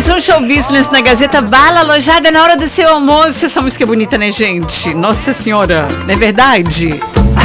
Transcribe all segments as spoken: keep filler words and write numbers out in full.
um show business na Gazeta. Bala alojada na hora do seu almoço. Essa música é bonita, né, gente? Nossa Senhora, não é verdade?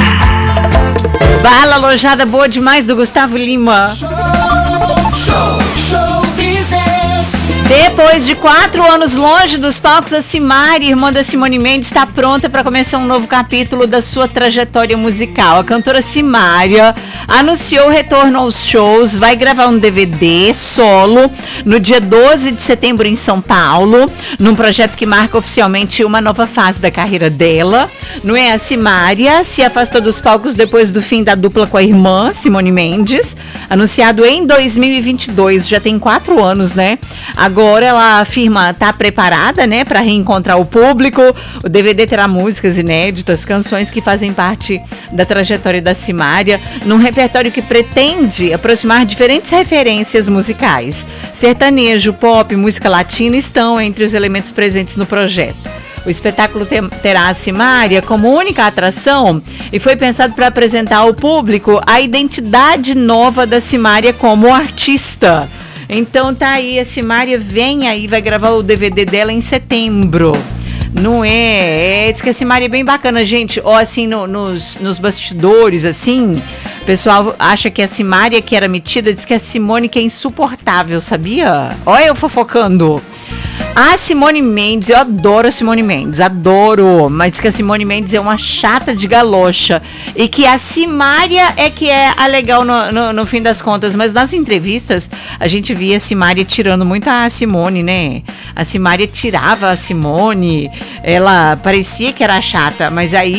Bala alojada boa demais do Gustavo Lima. Show, show, show business. Depois de quatro anos longe dos palcos, a Simária, irmã da Simone Mendes, está pronta para começar um novo capítulo da sua trajetória musical. A cantora Simária anunciou o retorno aos shows, vai gravar um D V D solo no dia doze de setembro em São Paulo, num projeto que marca oficialmente uma nova fase da carreira dela. Não é? A Simária se afastou dos palcos depois do fim da dupla com a irmã, Simone Mendes, anunciado em dois mil e vinte e dois, já tem quatro anos, né? Agora ela afirma estar tá preparada, né, para reencontrar o público. O D V D terá músicas inéditas, canções que fazem parte da trajetória da Simária, num repertório que pretende aproximar diferentes referências musicais. Sertanejo, pop, música latina estão entre os elementos presentes no projeto. O espetáculo terá a Simária como única atração e foi pensado para apresentar ao público a identidade nova da Simária como artista. Então tá aí, a Simária vem aí, vai gravar o D V D dela em setembro. Não é? É, diz que a Simária é bem bacana, gente. Ó, assim, no, nos, nos bastidores, assim, o pessoal acha que a Simária que era metida, diz que a Simone que é insuportável, sabia? Olha eu fofocando. A Simone Mendes, eu adoro a Simone Mendes, adoro, mas diz que a Simone Mendes é uma chata de galocha e que a Simária é que é a legal no, no, no fim das contas, mas nas entrevistas a gente via a Simária tirando muito a Simone, né? A Simária tirava a Simone, ela parecia que era chata, mas aí